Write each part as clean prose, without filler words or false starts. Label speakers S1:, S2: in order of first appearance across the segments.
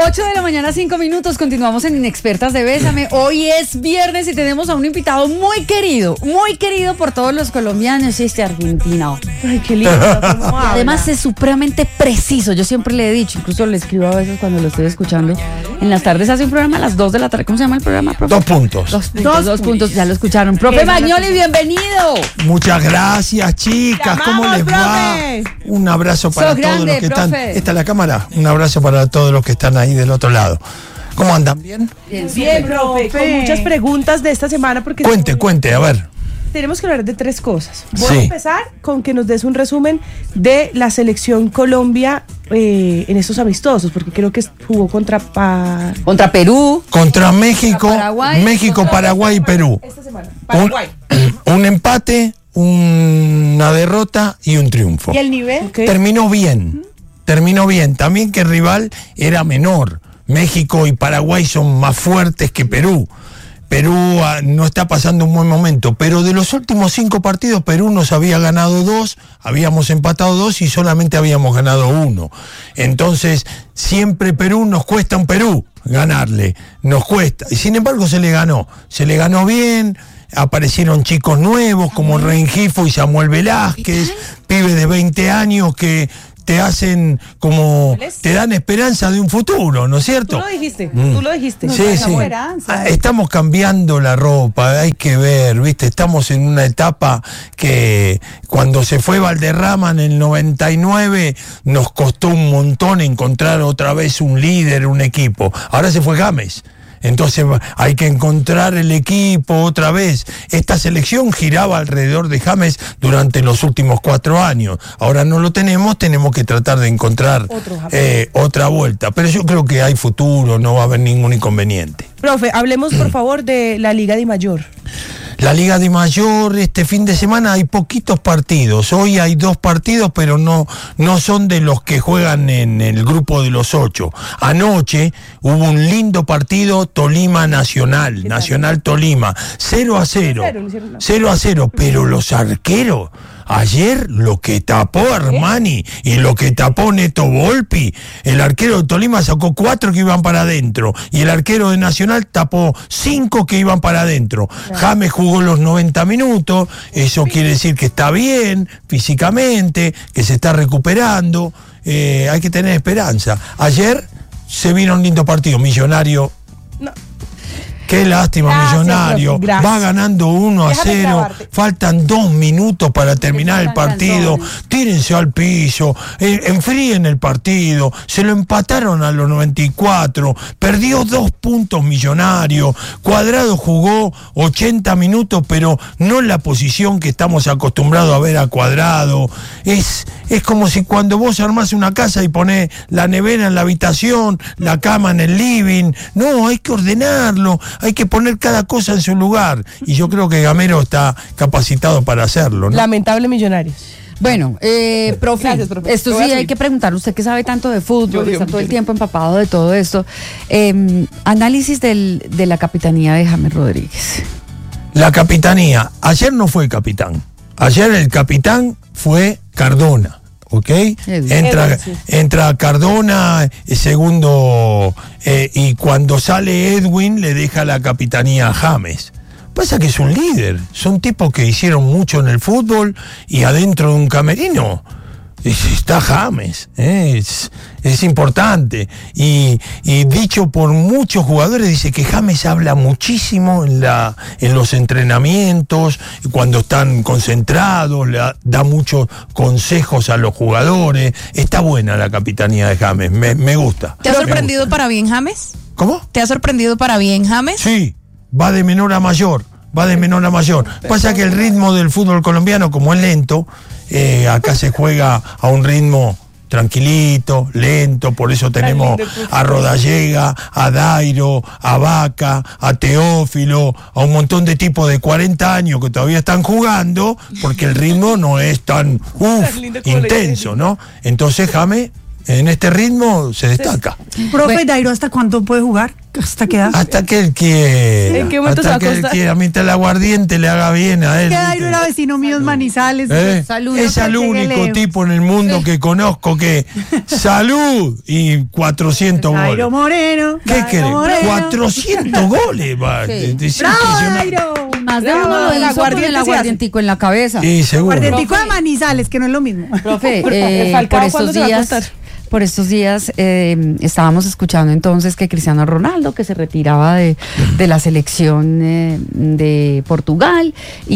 S1: 8 de la mañana, 5 minutos. Continuamos en Inexpertas de Bésame. Hoy es viernes y tenemos a un invitado muy querido por todos los colombianos, argentino.
S2: Ay, qué lindo.
S1: Además es supremamente preciso. Yo siempre le he dicho, incluso le escribo a veces cuando lo estoy escuchando. En las tardes hace un programa a las 2 de la tarde. ¿Cómo se llama el programa, profe?
S3: 2 puntos.
S1: Dos puntos, ya lo escucharon. Profe Magnoli, bienvenido.
S3: Muchas gracias, chicas. ¿Cómo les va? Un abrazo para todos los que están. ¿Esta es la cámara? Un abrazo para todos los que están ahí del otro lado. ¿Cómo andan? ¿Bien?
S2: Bien, profe. Con muchas preguntas de esta semana porque...
S3: Cuente, a ver.
S2: Tenemos que hablar de 3 cosas. Voy a
S3: Sí.
S2: empezar con que nos des un resumen de la selección Colombia en estos amistosos, porque creo que jugó contra
S1: Perú.
S3: Contra México,
S1: Paraguay.
S3: México, Paraguay y Perú.
S2: esta semana. Paraguay.
S3: Un empate, una derrota y un triunfo.
S2: ¿Y el nivel?
S3: Terminó bien. También que el rival era menor. México y Paraguay son más fuertes que Perú. Perú no está pasando un buen momento, pero de los últimos 5 partidos Perú nos había ganado 2, habíamos empatado 2 y solamente habíamos ganado 1. Entonces, siempre Perú nos cuesta un Perú ganarle, nos cuesta. Y sin embargo se le ganó bien. Aparecieron chicos nuevos como Rengifo y Samuel Velázquez, pibes de 20 años que te hacen como, te dan esperanza de un futuro, ¿no es cierto?
S2: Tú lo dijiste.
S3: Sí. Estamos cambiando la ropa, hay que ver, ¿viste? Estamos en una etapa que cuando se fue Valderrama en el 99 nos costó un montón encontrar otra vez un líder, un equipo. Ahora se fue James. Entonces hay que encontrar el equipo otra vez. Esta selección giraba alrededor de James durante los últimos 4 años. Ahora no lo tenemos que tratar de encontrar otra vuelta. Pero yo creo que hay futuro, no va a haber ningún inconveniente.
S2: Profe, hablemos por favor de la Liga de Mayor.
S3: La Liga de Mayor, este fin de semana hay poquitos partidos. Hoy hay 2 partidos, pero no son de los que juegan en el grupo de los 8. Anoche hubo un lindo partido Tolima Nacional Tolima, 0-0. 0-0, pero los arqueros, ayer lo que tapó Armani y lo que tapó Neto Volpi, el arquero de Tolima sacó 4 que iban para adentro y el arquero de Nacional tapó 5 que iban para adentro. James jugó los 90 minutos, eso quiere decir que está bien físicamente, que se está recuperando, hay que tener esperanza. Ayer se vino un lindo partido, Millonario. No. Qué lástima, gracias, Millonario. Profe, va ganando 1-0. Faltan 2 minutos para terminar el partido. Tírense al piso. Enfríen el partido. Se lo empataron a los 94. Perdió 2 puntos Millonario. Cuadrado jugó 80 minutos, pero no en la posición que estamos acostumbrados a ver a Cuadrado. Es como si cuando vos armás una casa y ponés la nevera en la habitación, la cama en el living. No, hay que ordenarlo. Hay que poner cada cosa en su lugar. Y yo creo que Gamero está capacitado para hacerlo, ¿no?
S2: Lamentable Millonarios.
S1: Bueno, profe, gracias, profe, esto sí hay que preguntar, usted que sabe tanto de fútbol, está todo el tiempo empapado de todo esto. Análisis de la capitanía de James Rodríguez.
S3: La capitanía, ayer no fue capitán. Ayer el capitán fue Cardona. ¿Ok? Entra Cardona, segundo, y cuando sale Edwin le deja la capitanía a James. Pasa que es un líder, son tipos que hicieron mucho en el fútbol y adentro de un camerino está James, es importante. Y dicho por muchos jugadores, dice que James habla muchísimo en los entrenamientos, cuando están concentrados, le da muchos consejos a los jugadores. Está buena la capitanía de James, me gusta.
S4: ¿Te ha sorprendido para bien James?
S3: ¿Cómo?
S4: ¿Te ha sorprendido para bien James?
S3: Sí, va de menor a mayor. Pasa que el ritmo del fútbol colombiano, como es lento, acá se juega a un ritmo tranquilito, lento, por eso tenemos a Rodallega, a Dairo, a Vaca, a Teófilo, a un montón de tipos de 40 años que todavía están jugando, porque el ritmo no es tan intenso, ¿no? Entonces James en este ritmo se destaca.
S5: Profe, Dairo, ¿hasta cuándo puede jugar? ¿Hasta qué edad?
S3: Hasta que él quiera.
S2: ¿En qué momento
S3: hasta que él quiera, mientras el aguardiente le haga bien a él.
S5: Que Dairo era vecino mío en Manizales.
S1: Salud.
S3: Es el único tipo en el mundo que conozco que salud y 400 goles.
S5: Dairo Moreno.
S3: ¿Qué querés? 400 goles. Va.
S1: Sí.
S3: Es
S5: ¡Bravo,
S3: impresionante.
S5: Dairo!
S1: Más de uno lo hizo con el aguardientico en la cabeza.
S3: Sí, seguro.
S5: Guardientico de Manizales, que no es lo mismo.
S1: Profe,
S2: Falcao,
S1: por
S2: ¿cuándo
S1: estos
S2: se va a
S1: días...
S2: acostar?
S1: Por estos días estábamos escuchando entonces que Cristiano Ronaldo, que se retiraba de la selección de Portugal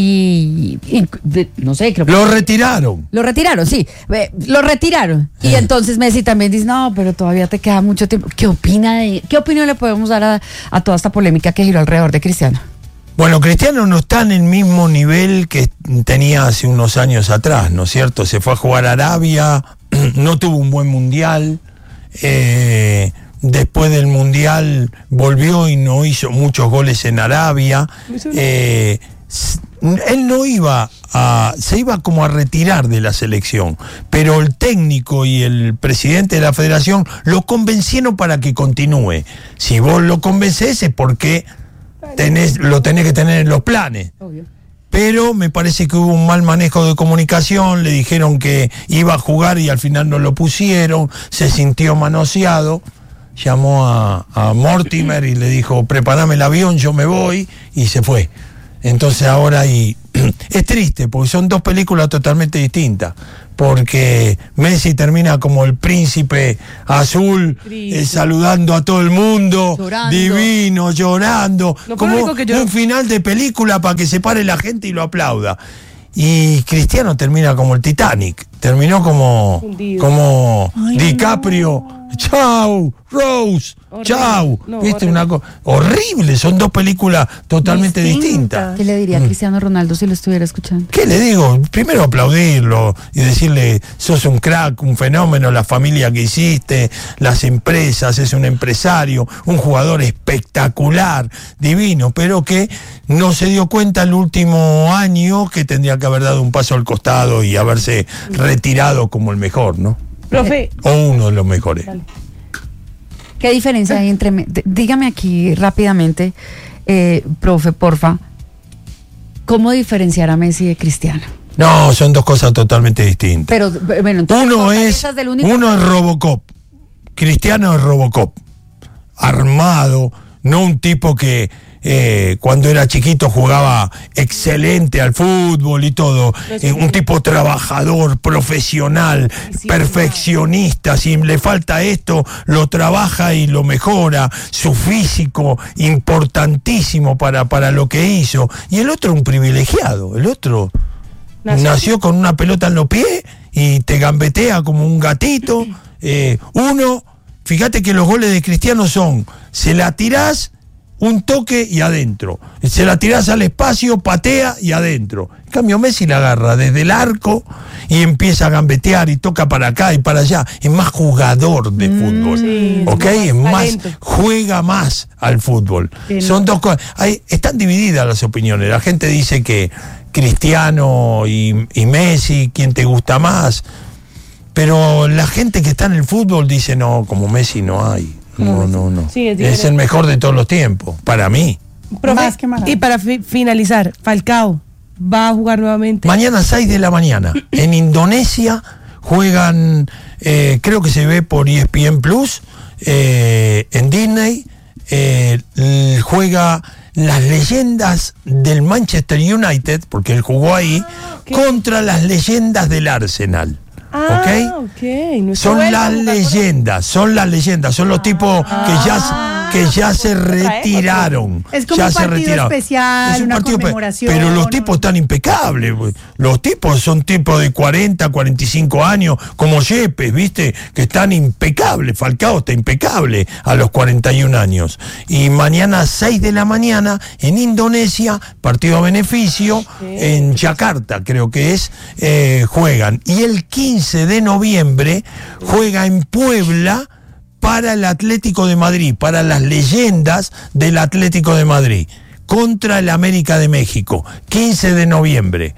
S1: no sé, creo que...
S3: Lo retiraron.
S1: Lo retiraron, sí, lo retiraron. Y entonces Messi también dice, no, pero todavía te queda mucho tiempo. ¿Qué opinión le podemos dar a toda esta polémica que giró alrededor de Cristiano?
S3: Bueno, Cristiano no está en el mismo nivel que tenía hace unos años atrás, ¿no es cierto? Se fue a jugar a Arabia, no tuvo un buen mundial, después del mundial volvió y no hizo muchos goles en Arabia. Él no se iba como a retirar de la selección, pero el técnico y el presidente de la federación lo convencieron para que continúe. Si vos lo convencés es porque lo tenés que tener en los planes.
S1: Obvio.
S3: Pero me parece que hubo un mal manejo de comunicación, le dijeron que iba a jugar y al final no lo pusieron, se sintió manoseado, llamó a Mortimer y le dijo, prepárame el avión, yo me voy, y se fue. Entonces ahora es triste, porque son dos películas totalmente distintas, porque Messi termina como el príncipe azul, saludando a todo el mundo,
S1: llorando.
S3: Divino, llorando, como
S2: un
S3: final de película para que se pare la gente y lo aplauda. Y Cristiano termina como el Titanic, terminó como DiCaprio. No. Chau, Rose, chau. ¿Viste? Una cosa horrible, son dos películas totalmente distintas.
S1: ¿Qué le diría a Cristiano Ronaldo si lo estuviera escuchando?
S3: ¿Qué le digo? Primero aplaudirlo y decirle, sos un crack, un fenómeno, la familia que hiciste, las empresas, es un empresario, un jugador espectacular, divino, pero que no se dio cuenta el último año que tendría que haber dado un paso al costado y haberse retirado como el mejor, ¿no?
S2: Profe.
S3: O uno de los mejores.
S1: ¿Qué diferencia hay entre... Dígame aquí rápidamente, profe, porfa, ¿cómo diferenciar a Messi de Cristiano?
S3: No, son dos cosas totalmente distintas.
S1: Pero, bueno, entonces,
S3: uno es Robocop, Cristiano es Robocop, armado, no un tipo que cuando era chiquito jugaba excelente al fútbol y todo, un tipo trabajador, profesional, perfeccionista, si le falta esto, lo trabaja y lo mejora, su físico importantísimo para lo que hizo, y el otro un privilegiado, el otro nació con una pelota en los pies y te gambetea como un gatito. Fíjate que los goles de Cristiano son, se la tirás, un toque y adentro. Se la tirás al espacio, patea y adentro. En cambio Messi la agarra desde el arco y empieza a gambetear y toca para acá y para allá. Es más jugador de fútbol. Sí, ¿ok? Es más, juega más al fútbol. Son dos cosas. Están divididas las opiniones. La gente dice que Cristiano y Messi, ¿quién te gusta más? Pero la gente que está en el fútbol dice, no, como Messi no hay. No. Sí, es el mejor de todos los tiempos, para mí.
S2: Profe, y para finalizar, Falcao va a jugar nuevamente.
S3: Mañana 6 de la mañana. En Indonesia juegan, creo que se ve por ESPN Plus, en Disney, juega las leyendas del Manchester United, porque él jugó ahí, contra las leyendas del Arsenal.
S2: Okay. No
S3: son las leyendas, son los tipos que ya se retiraron.
S5: Es como un partido especial, una conmemoración.
S3: Pero los tipos están impecables. Los tipos son tipos de 40, 45 años, como Yepes, ¿viste? Que están impecables. Falcao está impecable a los 41 años. Y mañana 6 de la mañana en Indonesia, partido a beneficio, en Yakarta creo que es, juegan. Y el 15 de noviembre juega en Puebla para el Atlético de Madrid, para las leyendas del Atlético de Madrid, contra el América de México, 15 de noviembre.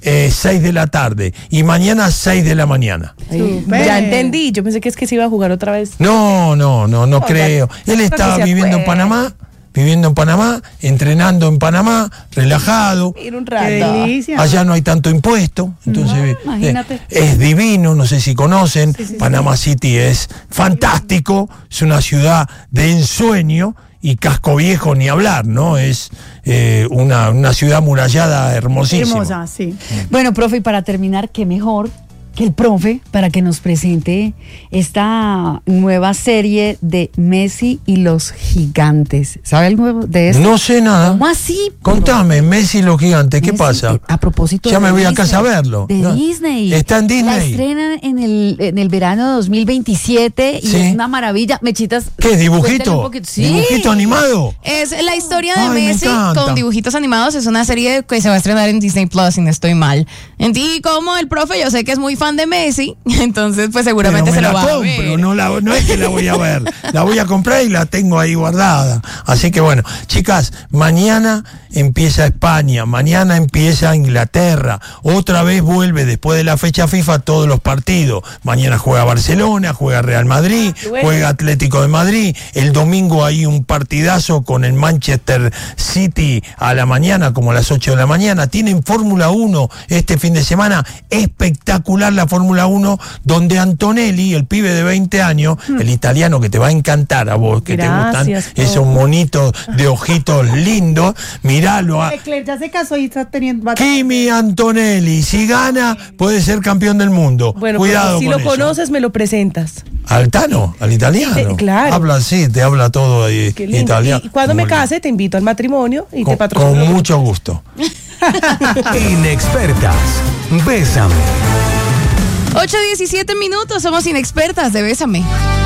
S3: 6 de la tarde y mañana 6 de la mañana.
S2: Ya entendí, yo pensé que se iba a jugar otra vez.
S3: No creo. Él estaba viviendo en Panamá, entrenando en Panamá, relajado.
S2: Ir un rato.
S5: Qué delicia.
S3: Allá no hay tanto impuesto, entonces
S1: imagínate.
S3: es divino, no sé si conocen. Panamá City es fantástico, es una ciudad de ensueño. Y Casco Viejo ni hablar, ¿no? Es una ciudad amurallada hermosísima.
S5: Hermosa, sí.
S1: Bueno, profe, y para terminar, qué mejor que el profe para que nos presente esta nueva serie de Messi y los Gigantes. ¿Sabe algo de esto?
S3: No sé nada.
S1: ¿Cómo así?
S3: Contame, Messi y los Gigantes, ¿qué pasa?
S1: A propósito
S3: ya
S1: de
S3: me voy
S1: Disney,
S3: a casa a verlo.
S1: De Disney.
S3: Está en Disney.
S1: La estrenan en el verano de 2027 y es una maravilla. Mechitas.
S3: ¿Qué es dibujito?
S1: Sí.
S3: ¿Dibujito animado?
S4: Es la historia de
S3: Ay,
S4: Messi con dibujitos animados. Es una serie que se va a estrenar en Disney Plus, si no estoy mal. Y como el profe, yo sé que es muy fan de Messi, entonces pues seguramente se lo va a ver.
S3: No es que la voy a ver, la voy a comprar y la tengo ahí guardada. Así que bueno, chicas, mañana empieza España, mañana empieza Inglaterra, otra vez vuelve después de la fecha FIFA todos los partidos. Mañana juega Barcelona, juega Real Madrid, juega Atlético de Madrid. El domingo hay un partidazo con el Manchester City a la mañana, como a las 8 de la mañana. Tienen Fórmula 1 este fin de semana, espectacular la Fórmula 1, donde Antonelli, el pibe de 20 años, el italiano que te va a encantar a vos, que
S2: Gracias,
S3: te gustan esos monitos de ojitos lindos, miralo.
S5: Leclerc ya se casó y está teniendo...
S3: Kimi Antonelli, si gana, puede ser campeón del mundo.
S2: Bueno,
S3: cuidado
S2: si
S3: con
S2: lo
S3: eso.
S2: conoces, me lo presentas.
S3: ¿Al Tano? ¿Al italiano?
S2: Claro.
S3: Habla así, te habla todo ahí,
S2: Qué lindo.
S3: italiano.
S2: Y cuando me case, te invito al matrimonio y te patrocino.
S3: Con mucho gusto.
S6: Inexpertas, bésame.
S4: 8:17 minutos, somos inexpertas de Bésame.